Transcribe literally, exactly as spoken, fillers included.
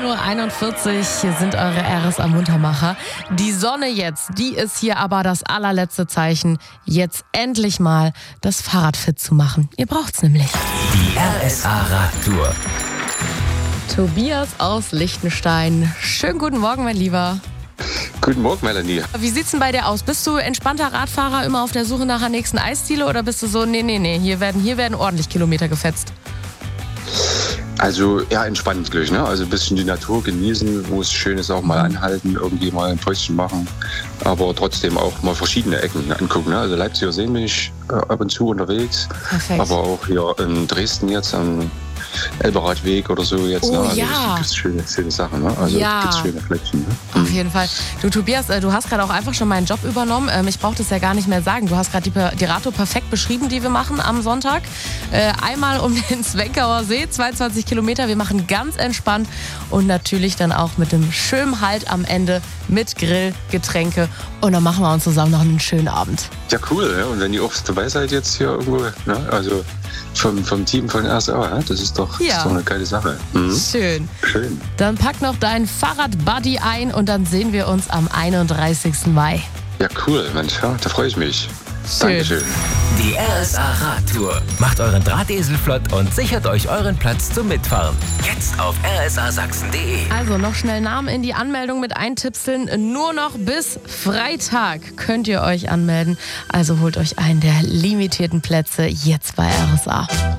Uhr einundvierzig, hier sind eure R S A-Muntermacher. Die Sonne jetzt, die ist hier aber das allerletzte Zeichen, jetzt endlich mal das Fahrrad fit zu machen. Ihr braucht's nämlich. Die R S A-Radtour. Tobias aus Liechtenstein. Schönen guten Morgen, mein Lieber. Guten Morgen, Melanie. Wie sieht's denn bei dir aus? Bist du entspannter Radfahrer, immer auf der Suche nach der nächsten Eisdiele, oder bist du so, nee, nee, nee, hier werden, hier werden ordentlich Kilometer gefetzt? Also eher entspannt gleich, ne? Also ein bisschen die Natur genießen, wo es schön ist, auch mal anhalten, irgendwie mal ein Päuschen machen, aber trotzdem auch mal verschiedene Ecken angucken, ne? Also Leipziger Seen bin ich äh, ab und zu unterwegs, Perfekt. aber auch hier in Dresden jetzt am Elberadweg oder so jetzt, Oh, ne? Also ja. das gibt schöne, schöne Sachen, ne? Also Ja. gibt's schöne Fleckchen, ne? Auf jeden Fall. Du, Tobias, äh, du hast gerade auch einfach schon meinen Job übernommen. Ähm, ich brauche das ja gar nicht mehr sagen. Du hast gerade die, Per- die Radtour perfekt beschrieben, die wir machen am Sonntag. Äh, einmal um den Zwenkauer See, zweiundzwanzig Kilometer. Wir machen ganz entspannt und natürlich dann auch mit dem schönen Halt am Ende mit Grill, Getränke. Und dann machen wir uns zusammen noch einen schönen Abend. Ja, cool, ja? Und wenn ihr oft dabei seid jetzt hier irgendwo, ne? Also vom, vom Team von R S A, ja? Das ist doch, Ja. das ist doch eine geile Sache. Mhm. Schön. Schön. Dann pack noch dein Fahrrad-Buddy ein und dann sehen wir uns am einunddreißigsten Mai. Ja, cool, Mensch, ja, da freue ich mich. Schön. Dankeschön. Die R S A-Radtour. Macht euren Drahtesel flott und sichert euch euren Platz zum Mitfahren. Jetzt auf r s a sachsen punkt d e. Also noch schnell Namen in die Anmeldung mit eintipseln. Nur noch bis Freitag könnt ihr euch anmelden. Also holt euch einen der limitierten Plätze jetzt bei R S A.